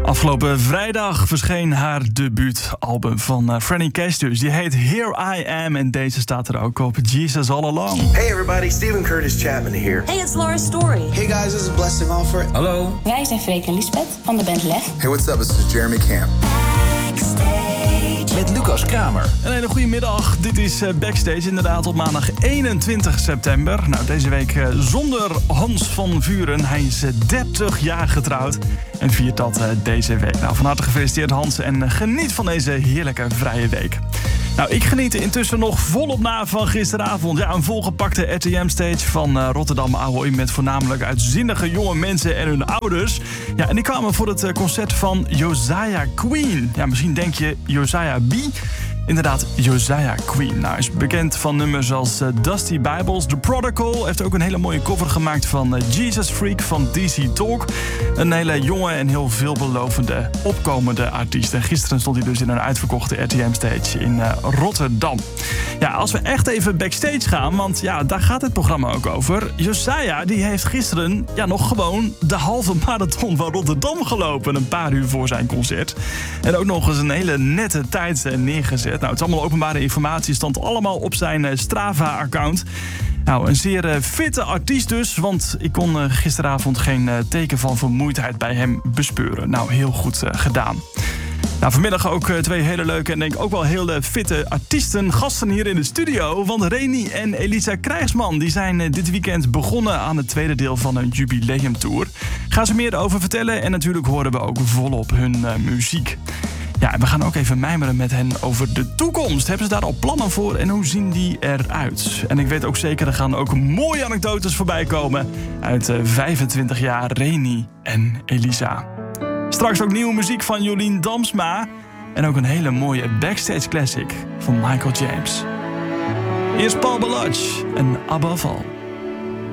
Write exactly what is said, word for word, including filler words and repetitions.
Afgelopen vrijdag verscheen haar debuutalbum van uh, Franny Cash dus. Die heet Here I Am en deze staat er ook op, Jesus All Along. Hey everybody, Stephen Curtis Chapman here. Hey, it's Laura Story. Hey guys, this is Blessing Offer. Hallo. Wij zijn Freek en Lisbeth van de band Leg. Hey, what's up? This is Jeremy Camp. Met Lucas Kramer. Een hele goede middag. Dit is uh, Backstage, inderdaad op maandag eenentwintig september. Nou, deze week uh, zonder Hans van Vuren. Hij is uh, dertig jaar getrouwd en viert dat uh, deze week. Nou, van harte gefeliciteerd Hans en uh, geniet van deze heerlijke vrije week. Nou, ik geniet intussen nog volop na van gisteravond. Ja, een volgepakte R T M-stage van uh, Rotterdam Ahoy met voornamelijk uitzinnige jonge mensen en hun ouders. Ja, en die kwamen voor het uh, concert van Josiah Queen. Ja, misschien denk je Josiah B. Inderdaad, Josiah Queen. Nou, is bekend van nummers als uh, Dusty Bibles, The Prodigal. Heeft ook een hele mooie cover gemaakt van uh, Jesus Freak van D C Talk. Een hele jonge en heel veelbelovende opkomende artiest. En gisteren stond hij dus in een uitverkochte R T M-stage in uh, Rotterdam. Ja, als we echt even backstage gaan, want ja, daar gaat het programma ook over. Josiah, die heeft gisteren ja, nog gewoon de halve marathon van Rotterdam gelopen. Een paar uur voor zijn concert. En ook nog eens een hele nette tijd uh, neergezet. Nou, het is allemaal openbare informatie, stond allemaal op zijn uh, Strava-account. Nou, een zeer uh, fitte artiest dus, want ik kon uh, gisteravond geen uh, teken van vermoeidheid bij hem bespeuren. Nou, heel goed uh, gedaan. Nou, vanmiddag ook uh, twee hele leuke en denk ik ook wel heel uh, fitte artiesten, gasten hier in de studio. Want Reni en Elisa Krijgsman die zijn uh, dit weekend begonnen aan het tweede deel van hun jubileumtour. Gaan ze meer over vertellen en natuurlijk horen we ook volop hun uh, muziek. Ja, en we gaan ook even mijmeren met hen over de toekomst. Hebben ze daar al plannen voor en hoe zien die eruit? En ik weet ook zeker, er gaan ook mooie anekdotes voorbij komen uit uh, vijfentwintig jaar Reni en Elisa. Straks ook nieuwe muziek van Jolien Damsma. En ook een hele mooie backstage classic van Michael James. Eerst Paul Baloch en Above All.